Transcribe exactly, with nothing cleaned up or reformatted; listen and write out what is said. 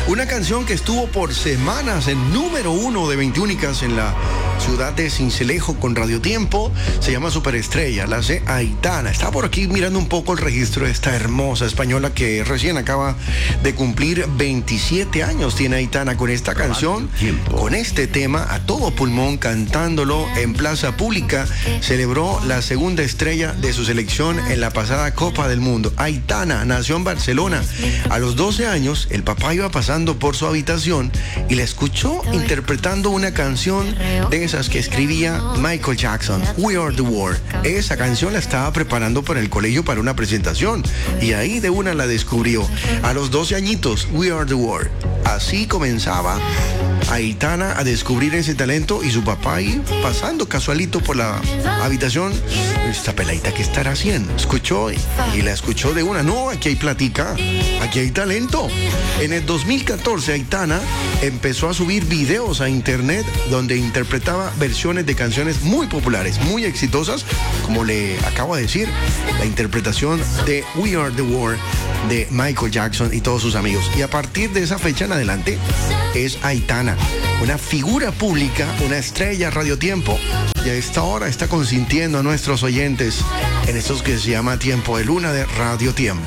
Una canción que estuvo por semanas en número uno de veintiúnicas en la ciudad de Sincelejo con Radio Tiempo. Se llama Superestrella, la hace Aitana. Estaba por aquí mirando un poco el registro de esta hermosa española que recién acaba de cumplir veintisiete años. Tiene Aitana con esta canción, con este tema a todo pulmón, cantándolo en plaza pública. Celebró la segunda estrella de su selección en la pasada Copa del Mundo. Aitana nació en Barcelona. A los doce años, el papá iba pasando por su habitación y la escuchó interpretando una canción de esas que escribía Michael Jackson, We Are the World. Esa canción la estaba preparando para el colegio para una presentación y ahí de una la descubrió. A los doce añitos, We Are the World. Así comenzaba Aitana a descubrir ese talento y su papá ahí pasando casualito por la habitación. Esta peladita, ¿qué estará haciendo? Escuchó y, y la escuchó de una. No, aquí hay platica, aquí hay talento. En el dos mil catorce, Aitana empezó a subir videos a internet donde interpretaba versiones de canciones muy populares, muy exitosas, como le acabo de decir, la interpretación de We Are the World de Michael Jackson y todos sus amigos. Y a partir de esa fecha en adelante es Aitana, una figura pública, una estrella Radio Tiempo, y a esta hora está consintiendo a nuestros oyentes en estos que se llama Tiempo de Luna de Radio Tiempo.